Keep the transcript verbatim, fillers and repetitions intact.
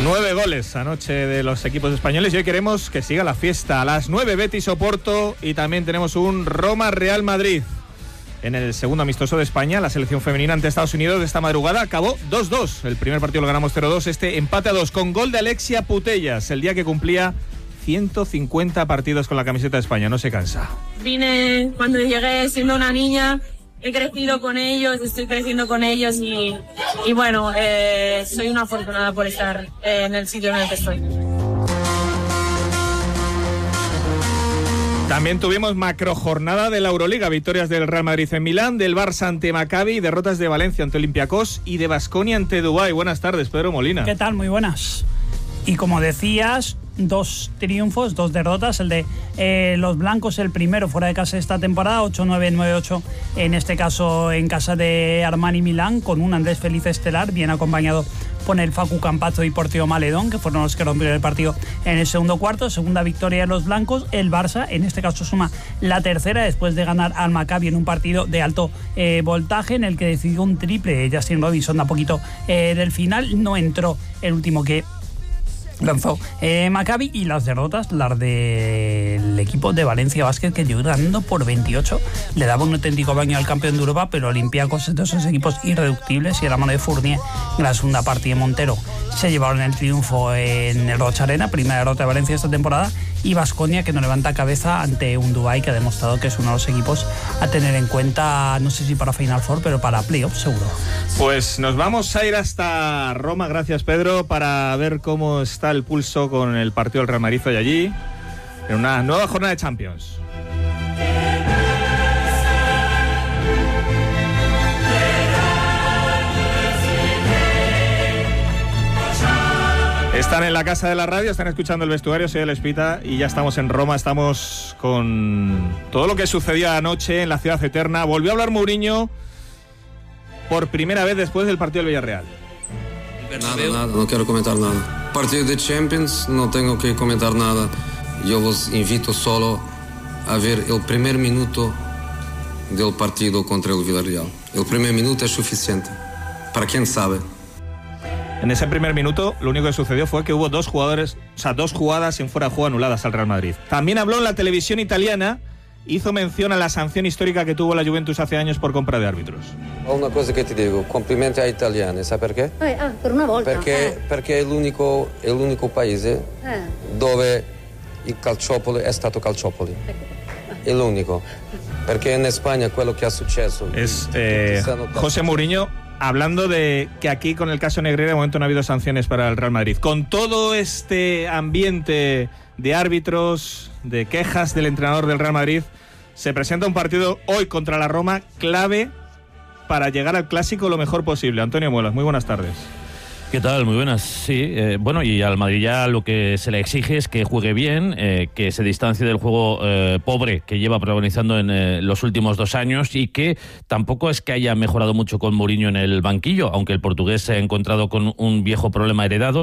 Nueve goles anoche de los equipos españoles y hoy queremos que siga la fiesta. A las nueve Betis Oporto y también tenemos un Roma-Real Madrid. En el segundo amistoso de España, la selección femenina ante Estados Unidos de esta madrugada acabó dos dos. El primer partido lo ganamos cero dos, este empate a dos con gol de Alexia Putellas, el día que cumplía ciento cincuenta partidos con la camiseta de España. No se cansa. Vine cuando llegué siendo una niña, he crecido con ellos, estoy creciendo con ellos y, y bueno, eh, soy una afortunada por estar eh, en el sitio en el que estoy. También tuvimos macrojornada de la Euroliga, victorias del Real Madrid en Milán, del Barça ante Maccabi, derrotas de Valencia ante Olympiacos y de Baskonia ante Dubái. Buenas tardes, Pedro Molina. ¿Qué tal? Muy buenas. Y como decías, dos triunfos, dos derrotas. El de eh, los blancos, el primero fuera de casa esta temporada, ocho nueve, nueve ocho, en este caso en casa de Armani Milán, con un Andrés Feliz estelar, bien acompañado por el Facu Campazzo y por Teo Maledón, que fueron los que rompieron el partido en el segundo cuarto. Segunda victoria de los blancos. El Barça, en este caso, suma la tercera después de ganar al Maccabi en un partido de alto eh, voltaje, en el que decidió un triple Justin Robinson a poquito eh, del final. No entró el último que lanzó eh, Maccabi. Y las derrotas, las del equipo de Valencia Basket, que llegó ganando por veintiocho, le daba un auténtico baño al campeón de Europa, pero Olympiacos es de esos equipos irreductibles y a la mano de Fournier en la segunda parte de Montero se llevaron el triunfo en el Rocha Arena, primera derrota de Valencia esta temporada, y Baskonia, que no levanta cabeza ante un Dubái que ha demostrado que es uno de los equipos a tener en cuenta, no sé si para Final Four, pero para playoff seguro. Pues nos vamos a ir hasta Roma, gracias Pedro, para ver cómo está el pulso con el partido del Real Madrid hoy allí, en una nueva jornada de Champions. Están en la casa de la radio, están escuchando el vestuario, soy el Espita y ya estamos en Roma, estamos con todo lo que sucedió anoche en la ciudad eterna. Volvió a hablar Mourinho por primera vez después del partido del Villarreal. Nada, nada, no quiero comentar nada. Partido de Champions, no tengo que comentar nada. Yo os invito solo a ver el primer minuto del partido contra el Villarreal. El primer minuto es suficiente, para quien sabe. En ese primer minuto, lo único que sucedió fue que hubo dos jugadores, o sea, dos jugadas en fuera de juego anuladas al Real Madrid. También habló en la televisión italiana, hizo mención a la sanción histórica que tuvo la Juventus hace años por compra de árbitros. Una cosa que te digo, complimenti ai italiani, sai perché? Eh, ah, per una volta. Perché, eh. perché è l'unico, è l'unico paese eh. dove il calciopoli è stato calciopoli. È l'unico. Perché in Spagna quello che è successo. Es eh, José Mourinho hablando de que aquí con el caso Negreira de momento no ha habido sanciones para el Real Madrid. Con todo este ambiente de árbitros, de quejas del entrenador del Real Madrid, se presenta un partido hoy contra la Roma clave para llegar al Clásico lo mejor posible. Antonio Muelas, muy buenas tardes. ¿Qué tal? Muy buenas. Sí, eh, bueno, y al Madrid ya lo que se le exige es que juegue bien, eh, que se distancie del juego eh, pobre que lleva protagonizando en eh, los últimos dos años y que tampoco es que haya mejorado mucho con Mourinho en el banquillo, aunque el portugués se ha encontrado con un viejo problema heredado.